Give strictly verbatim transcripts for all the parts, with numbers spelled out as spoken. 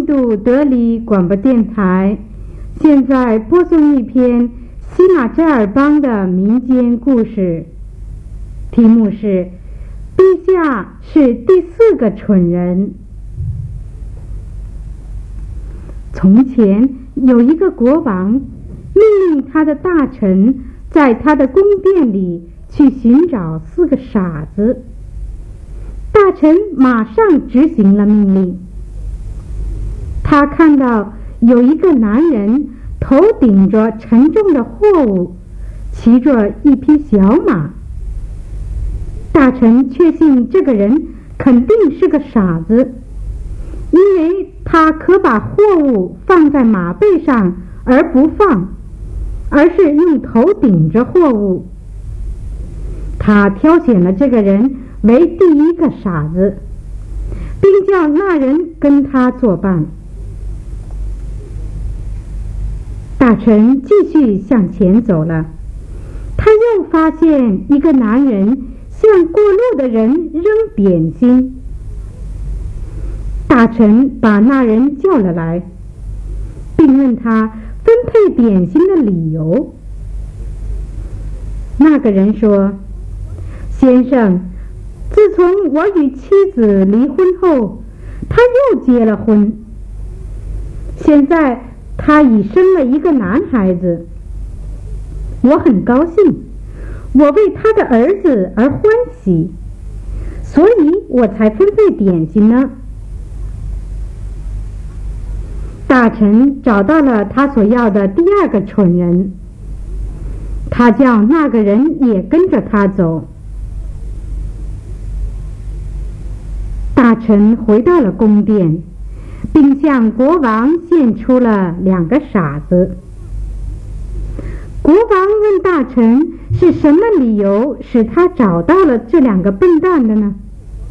度德里广播电台现在播送一篇西马扎尔邦的民间故事，题目是陛下是第四个蠢人。从前有一个国王，命令他的大臣在他的宫殿里去寻找四个傻子。大臣马上执行了命令。他看到有一个男人头顶着沉重的货物，骑着一匹小马。大臣确信这个人肯定是个傻子，因为他可把货物放在马背上而不放，而是用头顶着货物。他挑选了这个人为第一个傻子，并叫那人跟他作伴。大臣继续向前走了，他又发现一个男人向过路的人扔点心。大臣把那人叫了来，并问他分配点心的理由。那个人说：先生，自从我与妻子离婚后，他又结了婚。现在他已生了一个男孩子，我很高兴，我为他的儿子而欢喜，所以我才分配点心呢。大臣找到了他所要的第二个蠢人，他叫那个人也跟着他走。大臣回到了宫殿，并向国王献出了两个傻子。国王问大臣是什么理由使他找到了这两个笨蛋的呢？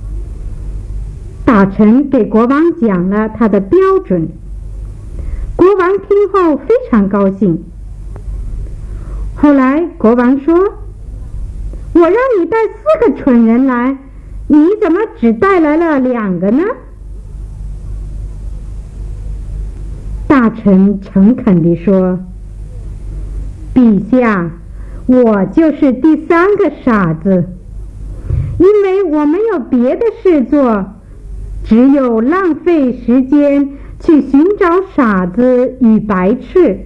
大臣给国王讲了他的标准。国王听后非常高兴。后来国王说：我让你带四个蠢人来，你怎么只带来了两个呢？大臣诚恳地说：陛下，我就是第三个傻子，因为我没有别的事做，只有浪费时间去寻找傻子与白痴。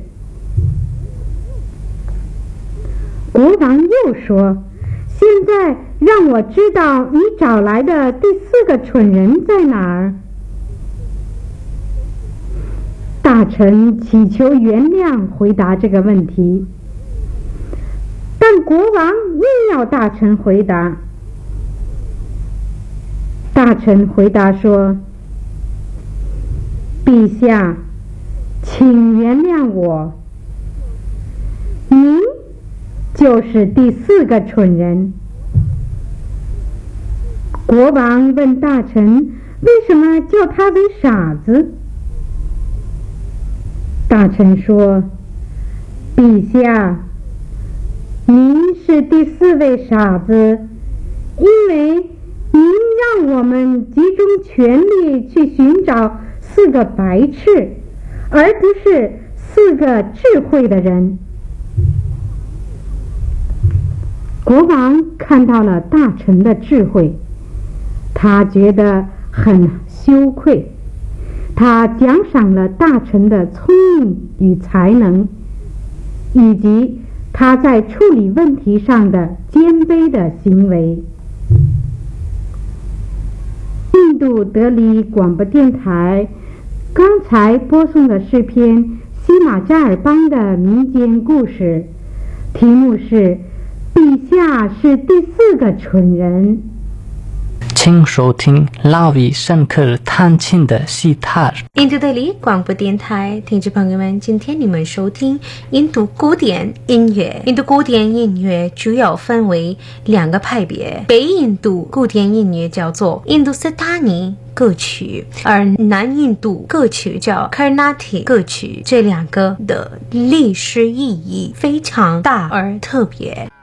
国王又说：现在让我知道你找来的第四个蠢人在哪儿。大臣祈求原谅回答这个问题，但国王硬要大臣回答。大臣回答说：陛下，请原谅我，您就是第四个蠢人。国王问大臣为什么叫他为傻子。大臣说：陛下，您是第四位傻子，因为您让我们集中全力去寻找四个白痴，而不是四个智慧的人。国王看到了大臣的智慧，他觉得很羞愧。他奖赏了大臣的聪明与才能，以及他在处理问题上的谦卑的行为。印度德里广播电台刚才播送的是篇西马扎尔邦的民间故事，题目是陛下是第四个蠢人。 请收听拉维圣克尔弹琴的西塔尔。 印度德里广播电台听众朋友们，今天你们收听印度古典音乐。印度古典音乐主要分为两个派别，北印度古典音乐叫做印度斯坦尼歌曲，而南印度歌曲叫 Carnatic 歌曲，这两个的历史意义非常大而特别。